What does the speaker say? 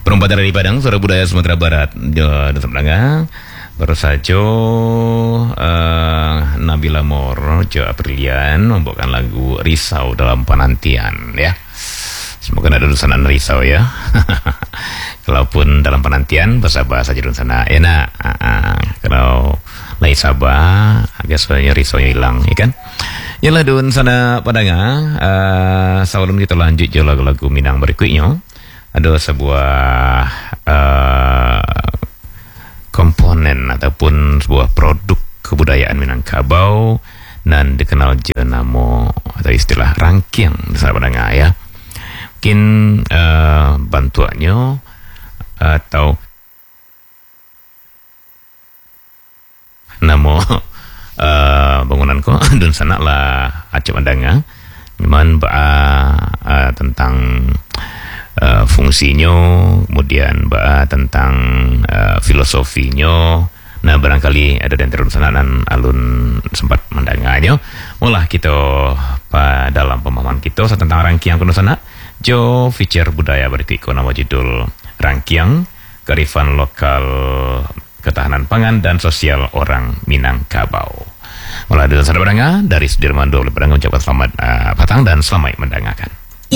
Perempatan dari Padang, Suara Budaya Sumatera Barat. Dan sebelah baru saja Nabila Mor, Jo Aprilian membawakan lagu Risau dalam Penantian ya. Semoga ada dusanan risau ya. Kalaupun dalam penantian bersabar saja dun sana enak. Kalau lain sabar agak soalnya risau hilang ya kan. Yalah dun sana Padang. Sebelum kita lanjut je lagu-lagu Minang berikutnya, ada sebuah komponen ataupun sebuah produk kebudayaan Minangkabau dan dikenal je nama atau istilah rangkiang di sana Padang ya. Mungkin bantuannya atau nama bangunan ko dan sana lah acap andanga cuman tentang fungsinya, kemudian tentang filosofinya. Nah barangkali ada di antara sanan alun sempat mendengarnya. Mulah kita dalam pemahaman kita tentang rangkiang kuno sana jo feature budaya berikut nama judul Rangkiang, Kearifan Lokal, Ketahanan Pangan dan Sosial Orang Minangkabau. Mulai dari sana Padang dari Sudirman Dole Padang ucapkan selamat petang dan selamat mendengarkan.